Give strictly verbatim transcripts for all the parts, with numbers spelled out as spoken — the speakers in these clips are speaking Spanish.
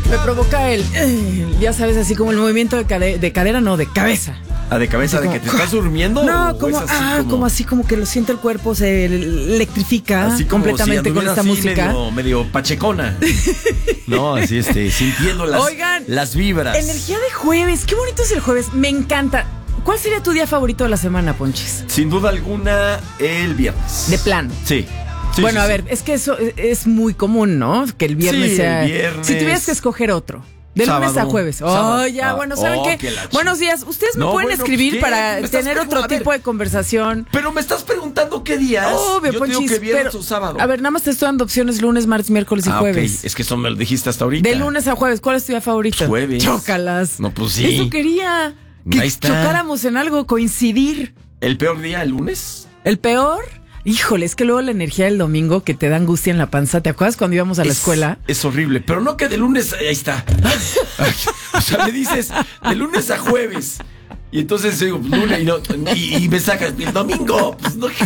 Me provoca el, eh, ya sabes, así como el movimiento de, cade- de cadera, no, de cabeza. ¿Ah, de cabeza así de como, que te estás durmiendo? No, como, así ah, como... como así como que lo siente el cuerpo, se electrifica así como completamente si con esta así música. Medio, medio pachecona. No, así este, sintiendo las, Oigan, las vibras. Energía de jueves, qué bonito es el jueves, me encanta. ¿Cuál sería tu día favorito de la semana, Ponchis? Sin duda alguna, el viernes. De plano. Sí. Sí, bueno, sí, a sí. ver, es que eso es muy común, ¿no? Que el viernes Sí, sea... el viernes. Si tuvieras que escoger otro. De Sábado. lunes a jueves. Oh, Sábado. ya, Ah, bueno, ¿saben oh, qué? que la ch- Buenos días. Ustedes me No, pueden bueno, escribir ¿qué? para Me estás tener pregun- otro a ver. tipo de conversación. Pero me estás preguntando qué días. Obvio, Yo Ponchis, te digo que viernes pero, o sábado. a ver, nada más te estoy dando opciones lunes, martes, miércoles y ah, jueves. ok. Es que eso me lo dijiste hasta ahorita. De lunes a jueves, ¿cuál es tu día favorito? Pues jueves. Chócalas. No, pues sí. Eso quería. Que Ahí está. chocáramos en algo, coincidir. ¿El peor día, el lunes? ¿El peor? Híjole, es que luego la energía del domingo que te da angustia en la panza. ¿Te acuerdas cuando íbamos a la es, escuela? Es horrible, pero no que de lunes, ahí está. Ay, o sea, me dices de lunes a jueves. Y entonces digo, lunes y, no, y, y me sacas el domingo. Pues no.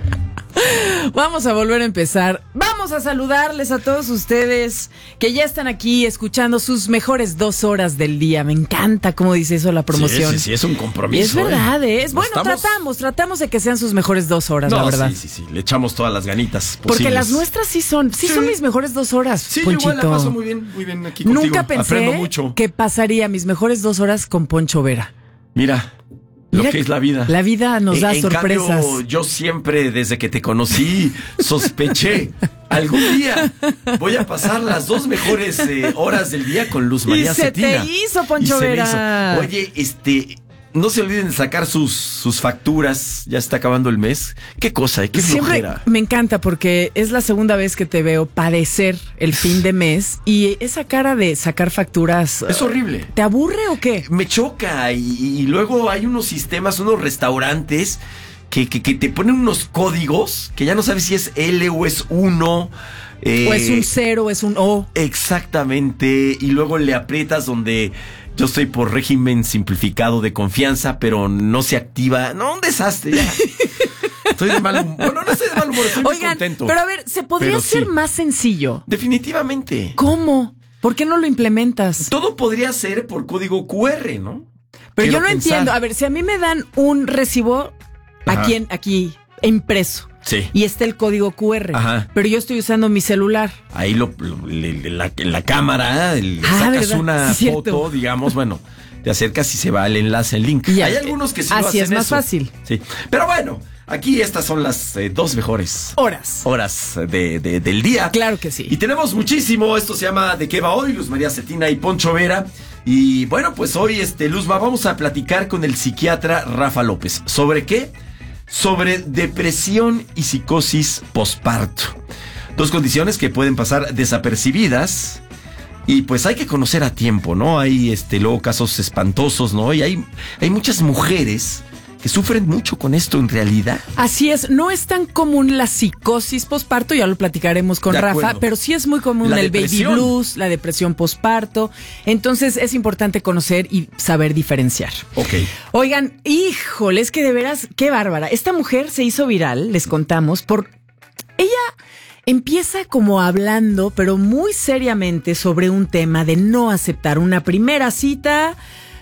Vamos a volver a empezar. Vamos a saludarles a todos ustedes que ya están aquí escuchando sus mejores dos horas del día. Me encanta cómo dice eso la promoción. Sí, sí, sí, es un compromiso. Es verdad, ¿eh? Es bueno, Estamos... tratamos, tratamos de que sean sus mejores dos horas, no, la verdad. Sí, sí, sí, le echamos todas las ganitas posibles. Porque las nuestras sí son, sí, Sí. son mis mejores dos horas, Sí, Ponchito. igual la paso muy bien, muy bien aquí contigo. Nunca pensé Aprendo mucho. que pasaría mis mejores dos horas con Poncho Vera. Mira, Mira lo que es la vida. La vida nos da en, en sorpresas. Cambio, yo siempre, desde que te conocí, sospeché. Algún día voy a pasar las dos mejores eh, horas del día con Luz María Y se Cetina. te hizo, Poncho Y se me Vera. hizo. Oye, este... No se olviden de sacar sus, sus facturas. Ya está acabando el mes. Qué cosa, ¿eh? Qué Siempre flojera. me encanta porque es la segunda vez que te veo padecer el fin de mes y esa cara de sacar facturas. Es horrible. ¿Te aburre o qué? Me choca y, y luego hay unos sistemas, unos restaurantes que, que, que te ponen unos códigos que ya no sabes si es L o es uno. Eh, O es un cero, o es un O. Exactamente. Y luego le aprietas donde yo estoy por régimen simplificado de confianza, pero no se activa. No, un desastre ya. Estoy de mal humor. Bueno, no estoy de mal humor, estoy muy Oigan, contento. pero a ver, ¿se podría Pero hacer sí. más sencillo? Definitivamente. ¿Cómo? ¿Por qué no lo implementas? Todo podría ser por código Q R, ¿no? Pero Quiero yo no pensar. entiendo. A ver, si a mí me dan un recibo Ajá. aquí, en, aquí impreso. Sí. Y está el código Q R. Ajá. Pero yo estoy usando mi celular. Ahí lo, lo- le- le- la, en la cámara le Ah, sacas ¿verdad? una Sí, cierto. foto, digamos, bueno, te acercas y se va el enlace, el link. Y ya. Hay algunos que sí Así lo hacen es más eso. fácil. Sí. Pero bueno, aquí estas son las eh, dos mejores Horas. horas de, de- del día. Claro que sí. Y tenemos muchísimo. Esto se llama ¿De qué va hoy? Luz María Cetina y Poncho Vera. Y bueno, pues hoy, este, Luzma, vamos a platicar con el psiquiatra Rafa López. ¿Sobre qué? Sobre depresión y psicosis posparto. Dos condiciones que pueden pasar desapercibidas. Y pues hay que conocer a tiempo, ¿no? Hay este luego casos espantosos, ¿no? Y hay, hay muchas mujeres que sufren mucho con esto en realidad. Así es, no es tan común la psicosis posparto, ya lo platicaremos con De Rafa, acuerdo. pero sí es muy común La el baby depresión. blues, la depresión posparto. Entonces es importante conocer y saber diferenciar. Ok. Oigan, híjole, es que de veras, qué bárbara. Esta mujer se hizo viral, les contamos, por... Ella empieza como hablando, pero muy seriamente, sobre un tema de no aceptar una primera cita,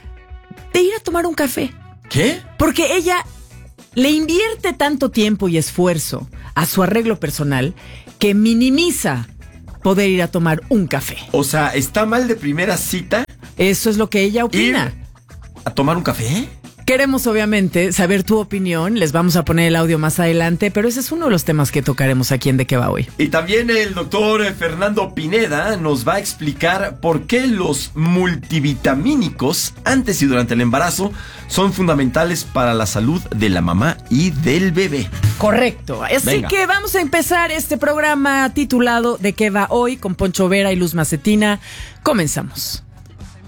de ir a tomar un café. ¿Qué? Porque ella le invierte tanto tiempo y esfuerzo a su arreglo personal que minimiza poder ir a tomar un café. O sea, ¿está mal de primera cita Eso es lo que ella opina. ir a tomar un café? Queremos obviamente saber tu opinión, les vamos a poner el audio más adelante, pero ese es uno de los temas que tocaremos aquí en De qué va hoy. Y también el doctor Fernando Pineda nos va a explicar por qué los multivitamínicos antes y durante el embarazo son fundamentales para la salud de la mamá y del bebé. Correcto. Así Venga. que vamos a empezar este programa titulado ¿De qué va hoy? Con Poncho Vera y Luz Macetina. Comenzamos.